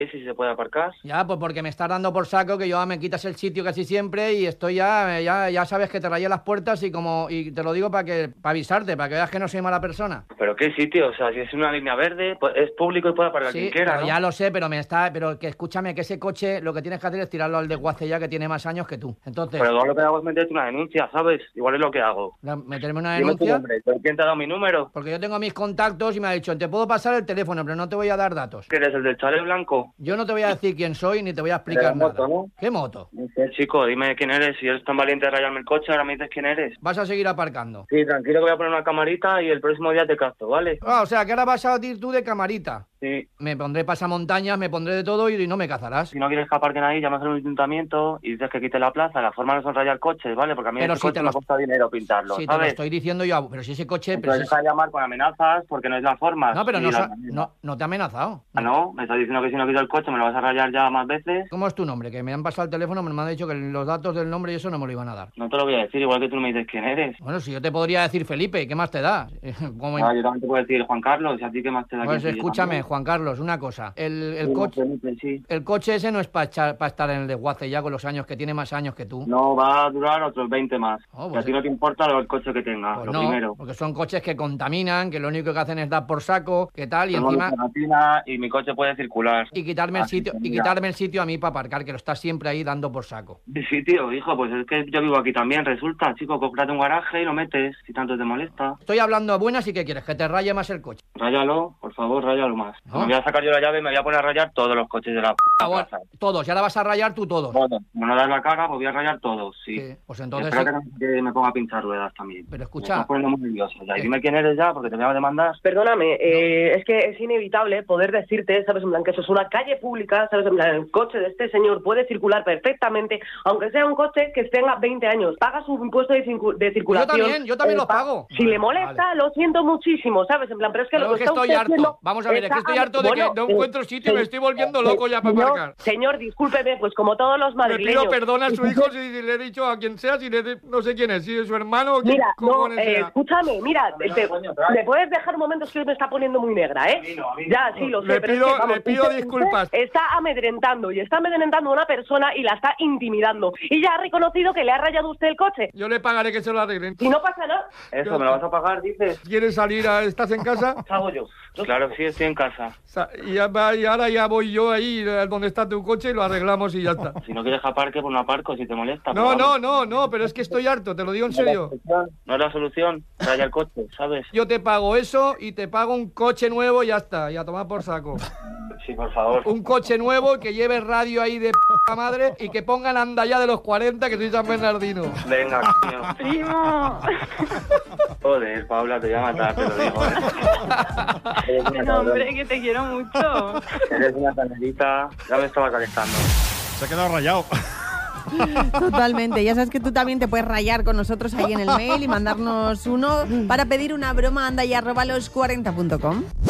si se puede aparcar. Ya, pues porque me estás dando por saco que yo me quitas el sitio casi siempre y estoy ya sabes que te rayé las puertas y te lo digo para avisarte, para que veas que no soy mala persona. ¿Pero qué sitio? O sea, si es una línea verde, pues es público y puede aparcar quien quiera, pero ¿no? ya lo sé, pero que escúchame, que ese coche lo que tienes que hacer es tirarlo al desguace ya, que tiene más años que tú. Entonces... Pero igual lo que hago es meterte una denuncia, ¿sabes? Igual es lo que hago. ¿Meterme una Dime tu denuncia? nombre. ¿Quién te ha dado mi número? Porque yo tengo mis contactos y me ha dicho, te puedo pasar el teléfono, pero no te voy a dar datos. ¿Que eres el del chalet blanco? Yo no te voy a decir quién soy ni te voy a explicar nada. Moto, ¿no? ¿Qué moto? No sé, chico, dime quién eres. Si eres tan valiente de rayarme el coche, ahora me dices quién eres. Vas a seguir aparcando. Sí, tranquilo que voy a poner una camarita y el próximo día te capto, ¿vale? O sea, que ahora vas a ir tú de camarita. Sí. Me pondré pasamontañas, me pondré de todo y no me cazarás. Si no quieres que aparquen ahí, llamas al ayuntamiento y dices que quite la plaza. La forma no son rayar coches, ¿vale? Porque a mí Pero ese si coche te me cuesta dinero pintarlo, si ¿sabes? te lo estoy diciendo yo, pero si ese coche... Pero deja de llamar con amenazas porque no es la forma. No, pero no te ha amenazado. Ah, ¿no? Me estás diciendo que si no quito el coche me lo vas a rayar ya más veces. ¿Cómo es tu nombre? Que me han pasado el teléfono, me han dicho que los datos del nombre y eso no me lo iban a dar. No te lo voy a decir, igual que tú no me dices quién eres. Bueno, si yo te podría decir Felipe, ¿qué más te da? No, yo también te puedo decir Juan Carlos, ¿y a ti qué más te da? Pues escúchame, Juan Carlos, una cosa. El coche ese no es para estar en el desguace ya con los años, que tiene más años que tú. No, va a durar otros 20 más. Pues y a ti no te importa el coche que tenga, pues lo no, primero. porque son coches que contaminan, que lo único que hacen es dar por saco, que tal, y tengo encima... y mi coche puede circular. Y quitarme el sitio a mí para aparcar, que lo estás siempre ahí dando por saco. Sí, tío, hijo, pues es que yo vivo aquí también, resulta, chico, cómprate un garaje y lo metes, si tanto te molesta. Estoy hablando a buenas y ¿qué quieres? ¿Que te raye más el coche? Ráyalo, por favor, ráyalo más. ¿No? Me voy a sacar yo la llave y me voy a poner a rayar todos los coches de la plaza. Todos, y ahora vas a rayar tú todos. Bueno, como no das la cara, pues voy a rayar todos, sí. Pues entonces... Espero que me ponga a pinchar ruedas también. Pero escucha... Me estás poniendo muy nervioso ya. Y dime quién eres ya, porque te voy a demandar. Perdóname, es que es inevitable poder decirte, ¿sabes? En plan, que eso es una calle pública, ¿sabes? En plan, el coche de este señor puede circular perfectamente, aunque sea un coche que tenga 20 años. Paga su impuesto de circulación. Yo también lo pago. Si le molesta, lo siento muchísimo, ¿sabes? En plan, pero es que lo que estoy harto. Haciendo, vamos a ver, es que estoy harto de que no encuentro sitio y me estoy volviendo loco ya para aparcar. Señor, discúlpeme, pues como todos los madrileños. Le pido perdón a su hijo si le he dicho a quien sea, no sé quién es, si es su hermano o quién. Mira, escúchame, mira, ¿me puedes dejar un momento? Es que me está poniendo muy negra, ¿eh? Ya, sí, lo sé. Le pido disculpas. Está amedrentando a una persona y la está intimidando. Y ya ha reconocido que le ha rayado usted el coche. Yo le pagaré que se lo arreglen. Y no pasa nada. Eso, ¿me lo vas a pagar, dices? ¿Quieres salir? ¿Estás en casa? Hago yo. Claro, sí, estoy en casa. Y ahora ya voy yo ahí donde está tu coche y lo arreglamos y ya está. Si no quieres aparque, pues no aparco, si te molesta. No, pero es que estoy harto, te lo digo en serio. No es la solución, raya el coche, ¿sabes? Yo te pago eso y te pago un coche nuevo y ya está, y a tomar por saco. Sí, por favor. Un coche nuevo que lleve radio ahí de p*** madre y que pongan anda ya de los 40 que soy San Bernardino. Venga, tío. ¡Primo! Joder, Paula, te voy a matar, te lo digo, No, hombre, que te quiero mucho. Eres una tanerita, ya me estaba calentando. Se ha quedado rayado. Totalmente, ya sabes que tú también te puedes rayar con nosotros ahí en el mail y mandarnos uno para pedir una broma anda y @los40.com.